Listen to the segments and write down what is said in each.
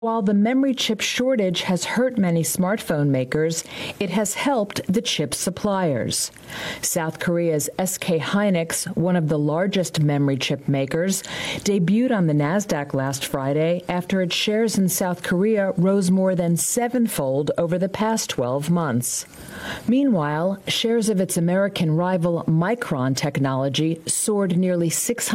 While the memory chip shortage has hurt many smartphone makers, it has helped the chip suppliers. South Korea's SK Hynix, one of the largest memory chip makers, debuted on the Nasdaq last Friday after its shares in South Korea rose more than sevenfold over the past 12 months. Meanwhile, shares of its American rival Micron Technology soared nearly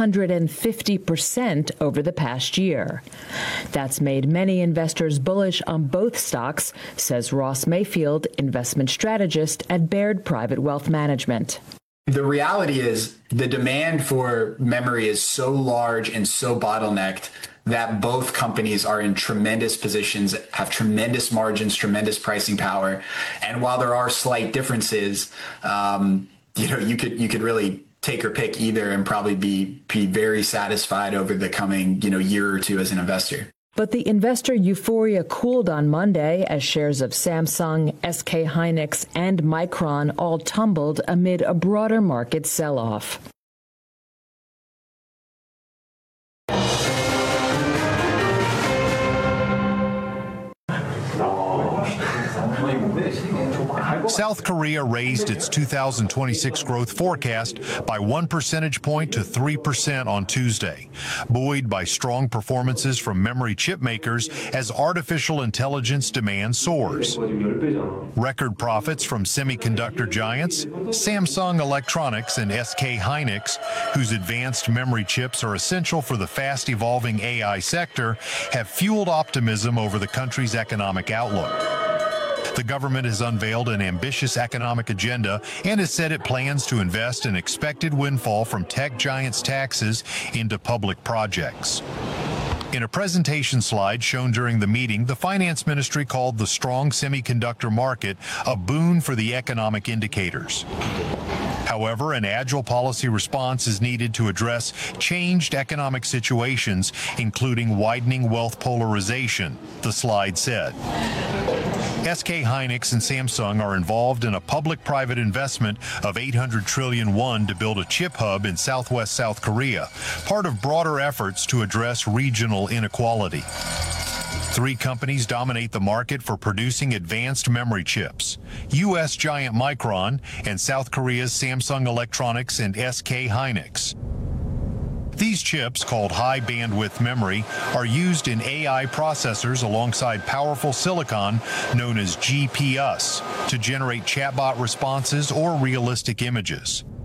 650% over the past year. That's made many investors bullish on both stocks, says Ross Mayfield, investment strategist at Baird Private Wealth Management. The reality is the demand for memory is so large and so bottlenecked that both companies are in tremendous positions, have tremendous margins, tremendous pricing power. And while there are slight differences, you could really take or pick either and probably be very satisfied over the coming, year or two as an investor. But the investor euphoria cooled on Monday as shares of Samsung, SK Hynix, and Micron all tumbled amid a broader market sell-off. South Korea raised its 2026 growth forecast by 1 percentage point to 3% on Tuesday, buoyed by strong performances from memory chip makers as artificial intelligence demand soars. Record profits from semiconductor giants, Samsung Electronics and SK Hynix, whose advanced memory chips are essential for the fast-evolving AI sector, have fueled optimism over the country's economic outlook. The government has unveiled an ambitious economic agenda and has said it plans to invest an expected windfall from tech giants' taxes into public projects. In a presentation slide shown during the meeting, the finance ministry called the strong semiconductor market a boon for the economic indicators. However, an agile policy response is needed to address changed economic situations, including widening wealth polarization, the slide said. SK Hynix and Samsung are involved in a public-private investment of 800 trillion won to build a chip hub in southwest South Korea, part of broader efforts to address regional inequality. 3 companies dominate the market for producing advanced memory chips: U.S. giant Micron and South Korea's Samsung Electronics and SK Hynix. These chips, called high-bandwidth memory, are used in AI processors alongside powerful silicon known as GPUs to generate chatbot responses or realistic images.